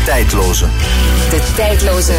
tijdloze. De tijdloze.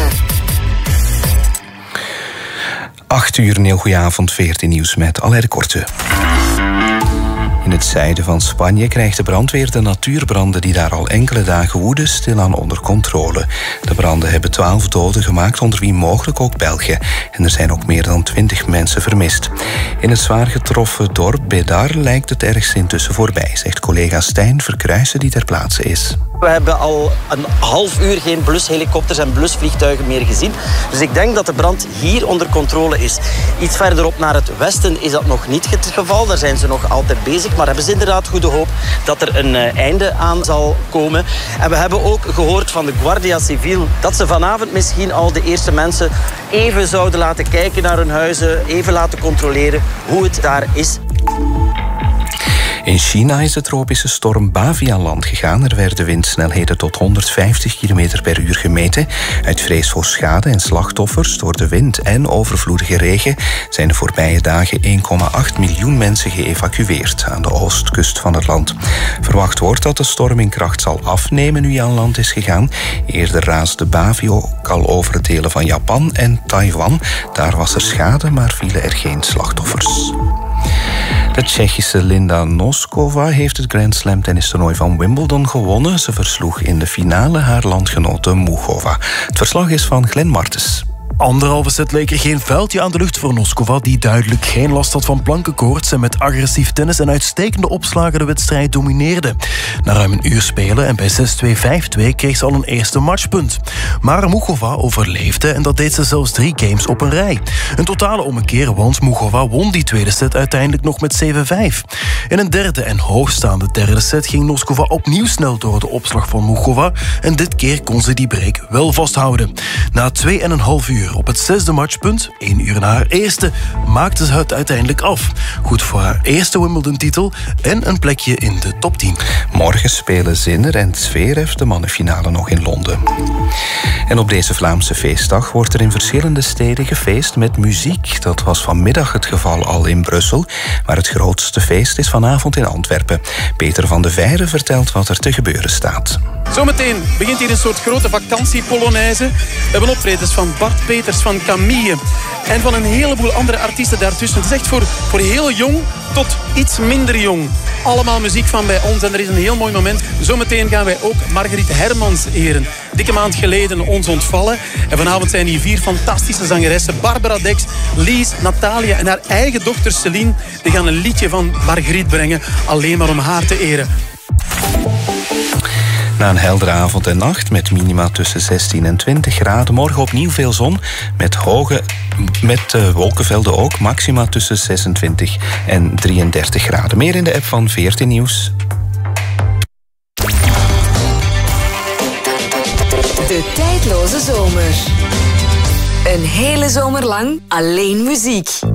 8 uur, een heel goeie avond, 14 nieuws met Alain de Korte. In het zuiden van Spanje krijgt de brandweer de natuurbranden die daar al enkele dagen woeden stilaan onder controle. De branden hebben 12 doden gemaakt, onder wie mogelijk ook Belgen. En er zijn ook meer dan 20 mensen vermist. In het zwaar getroffen dorp Bedar lijkt het ergste intussen voorbij, zegt collega Stijn Verkruijsen die ter plaatse is. We hebben al een half uur geen blushelikopters en blusvliegtuigen meer gezien. Dus ik denk dat de brand hier onder controle is. Iets verderop naar het westen is dat nog niet het geval. Daar zijn ze nog altijd bezig. Maar hebben ze inderdaad goede hoop dat er een einde aan zal komen. En we hebben ook gehoord van de Guardia Civil dat ze vanavond misschien al de eerste mensen even zouden laten kijken naar hun huizen. Even laten controleren hoe het daar is. In China is de tropische storm Bavi aan land gegaan. Er werden windsnelheden tot 150 km per uur gemeten. Uit vrees voor schade en slachtoffers door de wind en overvloedige regen zijn de voorbije dagen 1,8 miljoen mensen geëvacueerd aan de oostkust van het land. Verwacht wordt dat de storm in kracht zal afnemen nu hij aan land is gegaan. Eerder raasde Bavi ook al over delen van Japan en Taiwan. Daar was er schade, maar vielen er geen slachtoffers. De Tsjechische Linda Noskova heeft het Grand Slam tennistoernooi van Wimbledon gewonnen. Ze versloeg in de finale haar landgenote Muchova. Het verslag is van Glenn Martens. Anderhalve set leek er geen vuiltje aan de lucht voor Noskova, die duidelijk geen last had van plankenkoorts en met agressief tennis en uitstekende opslagen de wedstrijd domineerde. Na ruim een uur spelen en bij 6-2, 5-2 kreeg ze al een eerste matchpunt. Maar Muchova overleefde en dat deed ze zelfs 3 games op een rij. Een totale ommekeer, want Muchova won die tweede set uiteindelijk nog met 7-5. In een derde en hoogstaande derde set ging Noskova opnieuw snel door de opslag van Muchova en dit keer kon ze die break wel vasthouden. Na 2,5 uur op het 6e matchpunt, 1 uur na haar eerste, maakte ze het uiteindelijk af. Goed voor haar eerste Wimbledon-titel en een plekje in de top 10. Morgen spelen Zinner en Zverev de mannenfinale nog in Londen. En op deze Vlaamse feestdag wordt er in verschillende steden gefeest met muziek. Dat was vanmiddag het geval al in Brussel, maar het grootste feest is vanavond in Antwerpen. Peter van de Veire vertelt wat er te gebeuren staat. Zometeen begint hier een soort grote vakantiepolonaise. We hebben optredens van Bart Peters, van Camille en van een heleboel andere artiesten daartussen. Het is echt voor heel jong tot iets minder jong. Allemaal muziek van bij ons en er is een heel mooi moment. Zometeen gaan wij ook Margriet Hermans eren. Dikke maand geleden ons ontvallen. En vanavond zijn hier 4 fantastische zangeressen. Barbara Dex, Lies, Natalia en haar eigen dochter Celine. Die gaan een liedje van Margriet brengen. Alleen maar om haar te eren. Na een heldere avond en nacht met minima tussen 16 en 20 graden. Morgen opnieuw veel zon met wolkenvelden ook. Maxima tussen 26 en 33 graden. Meer in de app van 14 Nieuws. De tijdloze zomer. Een hele zomer lang alleen muziek.